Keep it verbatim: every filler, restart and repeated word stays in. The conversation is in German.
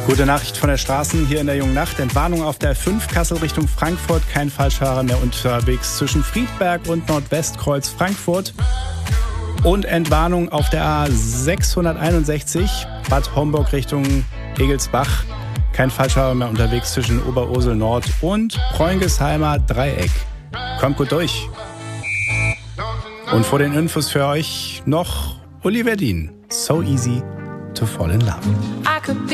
Gute Nachricht von der Straßen hier in der jungen Nacht. Entwarnung auf der fünf Kassel Richtung Frankfurt. Kein Falschfahrer mehr unterwegs zwischen Friedberg und Nordwestkreuz Frankfurt. Und Entwarnung auf der A sechshunderteinundsechzig Bad Homburg Richtung Egelsbach. Kein Falschfahrer mehr unterwegs zwischen Oberursel Nord und Preungesheimer Dreieck. Kommt gut durch. Und vor den Infos für euch noch Oliver Dean. So easy to fall in love.